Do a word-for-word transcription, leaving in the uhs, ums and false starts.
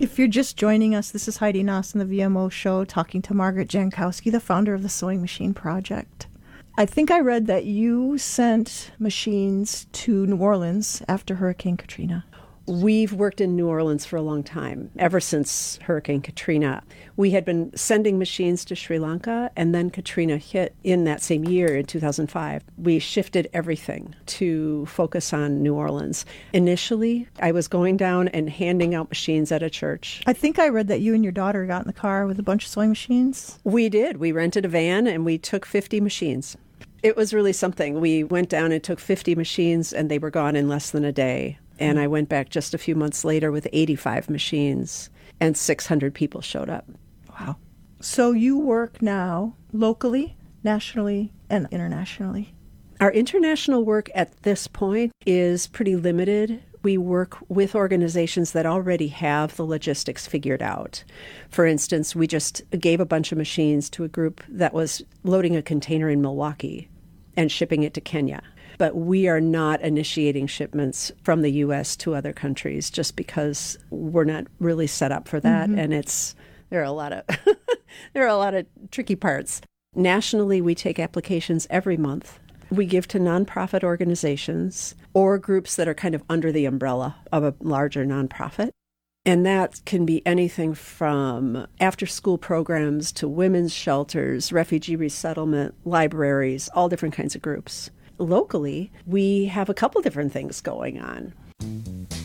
If you're just joining us, this is Heidi Noss in the V M O Show talking to Margaret Jankowski, the founder of the Sewing Machine Project. I think I read that you sent machines to New Orleans after Hurricane Katrina. We've worked in New Orleans for a long time, ever since Hurricane Katrina. We had been sending machines to Sri Lanka, and then Katrina hit in that same year, in two thousand five. We shifted everything to focus on New Orleans. Initially, I was going down and handing out machines at a church. I think I read that you and your daughter got in the car with a bunch of sewing machines. We did. We rented a van, and we took fifty machines. It was really something. We went down and took fifty machines, and they were gone in less than a day. And I went back just a few months later with eighty-five machines, and six hundred people showed up. Wow. So you work now locally, nationally, and internationally. Our international work at this point is pretty limited. We work with organizations that already have the logistics figured out. For instance, we just gave a bunch of machines to a group that was loading a container in Milwaukee and shipping it to Kenya. But we are not initiating shipments from the U S to other countries just because we're not really set up for that. Mm-hmm. And it's there are a lot of there are a lot of tricky parts. Nationally, we take applications every month. We give to nonprofit organizations or groups that are kind of under the umbrella of a larger nonprofit. And that can be anything from after-school programs to women's shelters, refugee resettlement, libraries, all different kinds of groups. Locally, we have a couple different things going on.